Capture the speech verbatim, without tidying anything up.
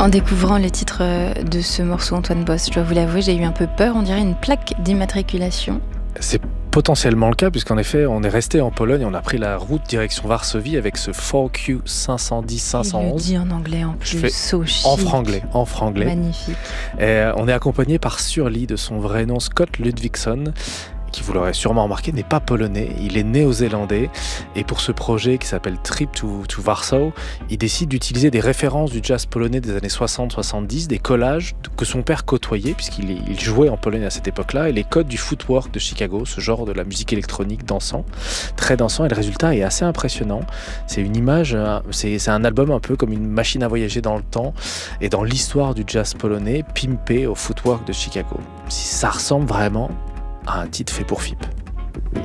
En découvrant le titre euh, de ce morceau, Antoine Boss, je dois vous l'avouer, j'ai eu un peu peur. On dirait une plaque d'immatriculation. C'est potentiellement le cas, puisqu'en effet, on est resté en Pologne, on a pris la route direction Varsovie avec ce quatre Q cinq cent dix cinq cent onze. Il le dit en anglais en plus, Je fais so chic. En franglais, en franglais. Magnifique. Et on est accompagné par Surly, de son vrai nom Scott Ludvigsson, qui, vous l'aurez sûrement remarqué, n'est pas polonais, il est néo-zélandais. Et pour ce projet qui s'appelle Trip to, to Warsaw, il décide d'utiliser des références du jazz polonais des années soixante soixante-dix, des collages que son père côtoyait, puisqu'il il jouait en Pologne à cette époque-là, et les codes du footwork de Chicago, ce genre de la musique électronique dansant, très dansant, et le résultat est assez impressionnant. C'est une image, c'est, c'est un album un peu comme une machine à voyager dans le temps et dans l'histoire du jazz polonais, pimpé au footwork de Chicago. Si ça ressemble vraiment à un titre fait pour F I P.